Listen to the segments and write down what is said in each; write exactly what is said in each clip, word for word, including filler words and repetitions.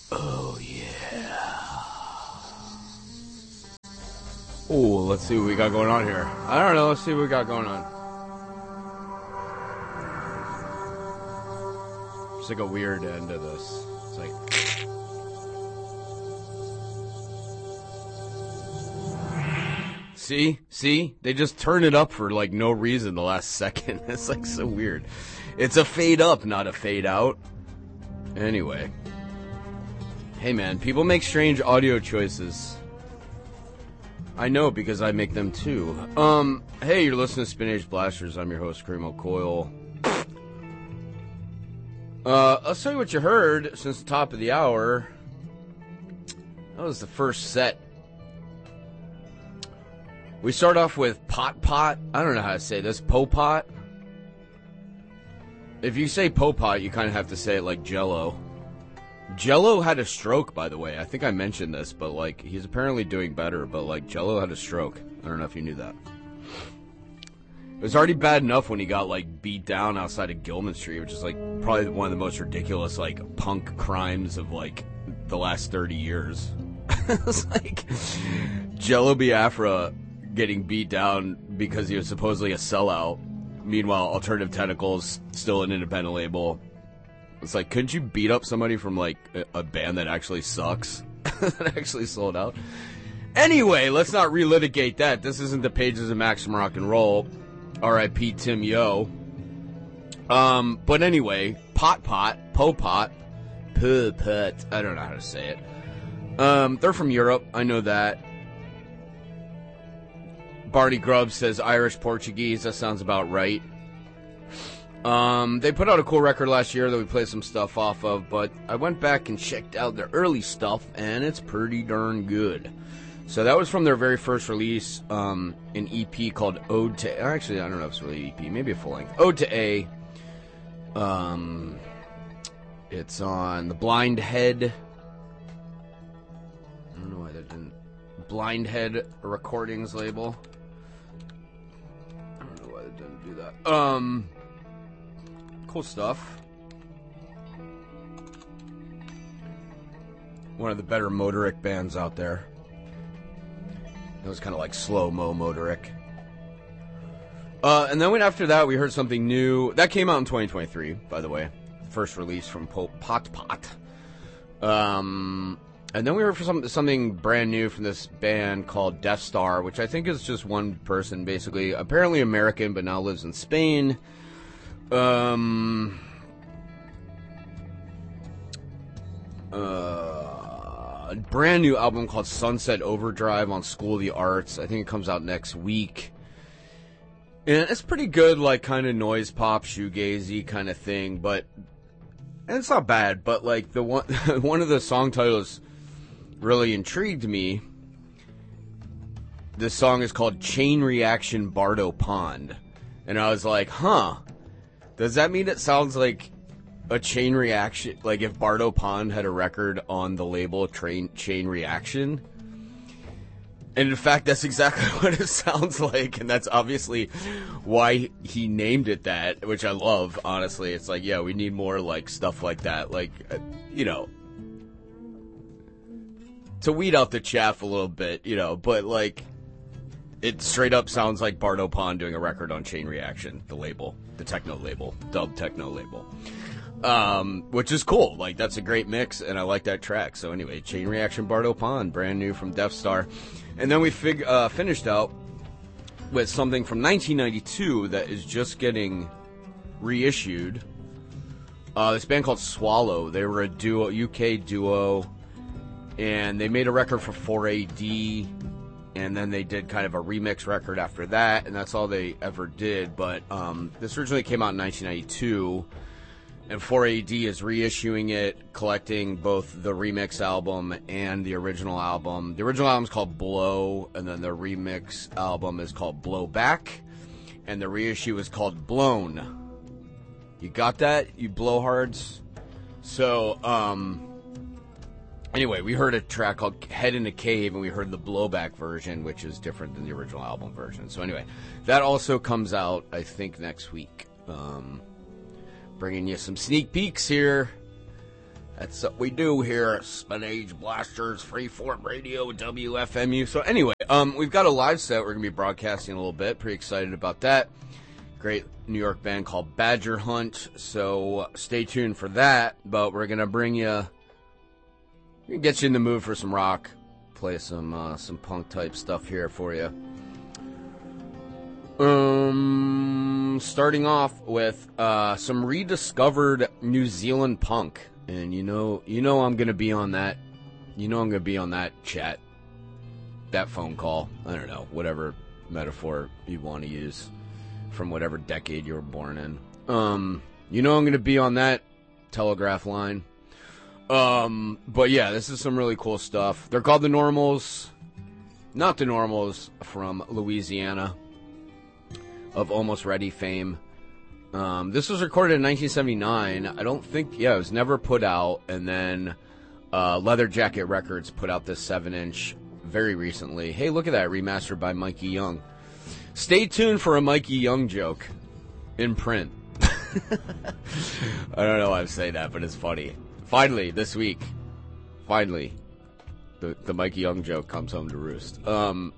Oh, yeah. Oh, let's see what we got going on here. I don't know. Let's see what we got going on. It's like a weird end to this. It's like... See? See? They just turn it up for, like, no reason the last second. It's, like, so weird. It's a fade up, not a fade out. Anyway. Hey, man. People make strange audio choices. I know, because I make them, too. Um, hey, you're listening to Spin Age Blasters. I'm your host, Cremo Coil. Uh, I'll tell you what you heard since the top of the hour. That was the first set. We start off with Pot Pot. I don't know how to say this. Po-Pot. If you say Po-Pot, you kind of have to say it like Jello. Jello had a stroke, by the way. I think I mentioned this, but, like, he's apparently doing better, but, like, Jello had a stroke. I don't know if you knew that. It was already bad enough when he got, like, beat down outside of Gilman Street, which is, like, probably one of the most ridiculous, like, punk crimes of, like, the last thirty years. It's like Jello Biafra getting beat down because he was supposedly a sellout. Meanwhile, Alternative Tentacles, still an independent label. It's like, couldn't you beat up somebody from, like, a, a band that actually sucks? That actually sold out? Anyway, let's not relitigate that. This isn't the pages of Maximum Rock and Roll. R I P Tim Yo. Um, but anyway, Pot Pot, Po-Pot, Po-Pot, I don't know how to say it. Um, they're from Europe, I know that. Barney Grubb says Irish Portuguese, that sounds about right. Um, they put out a cool record last year that we played some stuff off of, but I went back and checked out their early stuff, and it's pretty darn good. So that was from their very first release, um, an E P called Ode to... Actually, I don't know if it's really an E P, maybe a full length. Ode to A. Um, it's on the Blind Head. I don't know why that didn't... Blind Head Recordings label. I don't know why that didn't do that. Um... Cool stuff. One of the better Motoric bands out there. It was kind of like slow-mo Motoric. Uh, and then when after that, we heard something new. That came out in twenty twenty-three, by the way. First release from po- Pot Pot. Um, and then we heard for some, something brand new from this band called Death Star, which I think is just one person, basically. Apparently American, but now lives in Spain. Um, uh, a brand new album called Sunset Overdrive on School of the Arts. I think it comes out next week. And it's pretty good, like, kind of noise pop, shoegazy kind of thing, but, and it's not bad, but, like, the one, one of the song titles really intrigued me. This song is called Chain Reaction Bardo Pond. And I was like, huh. Does that mean it sounds like a Chain Reaction? Like if Bardo Pond had a record on the label Train, Chain Reaction? And in fact, that's exactly what it sounds like. And that's obviously why he named it that, which I love, honestly. It's like, yeah, we need more like stuff like that. Like, uh, you know, to weed out the chaff a little bit, you know, but like, it straight up sounds like Bardo Pond doing a record on Chain Reaction, the label, the techno label, dub techno label, um, which is cool. Like, that's a great mix, and I like that track. So anyway, Chain Reaction Bardo Pond, brand new from Death Star. And then we fig- uh, finished out with something from nineteen ninety-two that is just getting reissued. Uh, this band called Swallow. They were a duo, U K duo, and they made a record for four A D. And then they did kind of a remix record after that, and that's all they ever did. But um, this originally came out in nineteen ninety-two, and four A D is reissuing it, collecting both the remix album and the original album. The original album is called Blow, and then the remix album is called Blow Back, and the reissue is called Blown. You got that, you blowhards? So, um... anyway, we heard a track called Head in a Cave, and we heard the Blowback version, which is different than the original album version. So anyway, that also comes out, I think, next week. Um, bringing you some sneak peeks here That's what we do here at Spin Age Blasters, Freeform Radio, W F M U. So anyway, um, we've got a live set we're going to be broadcasting a little bit. Pretty excited about that. Great New York band called Badger Hunt. So stay tuned for that. But we're going to bring you, get you in the mood for some rock. Play some uh, some punk type stuff here for you. Um, starting off with uh, some rediscovered New Zealand punk. And you know, you know I'm gonna be on that. You know I'm gonna be on that chat, that phone call. I don't know, whatever metaphor you want to use, from whatever decade you were born in. Um, you know I'm gonna be on that telegraph line. Um, but yeah, this is some really cool stuff. They're called the Normals, not the Normals from Louisiana, of Almost Ready fame. Um, this was recorded in nineteen seventy-nine. I don't think, yeah, it was never put out. And then uh, Leather Jacket Records put out this seven inch very recently. Hey, look at that, remastered by Mikey Young. Stay tuned for a Mikey Young joke in print. I don't know why I'm saying that, but it's funny. Finally, this week, finally, the, the Mikey Young joke comes home to roost. Um,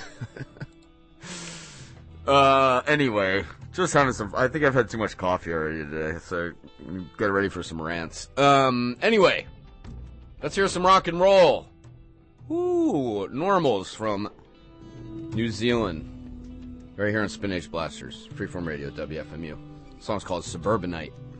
uh, anyway... Just having some, I think I've had too much coffee already today, so get ready for some rants. Um, anyway, let's hear some rock and roll. Ooh, Normals from New Zealand. Right here on Spin Age Blasters, Freeform Radio, W F M U. The song's called Suburbanite.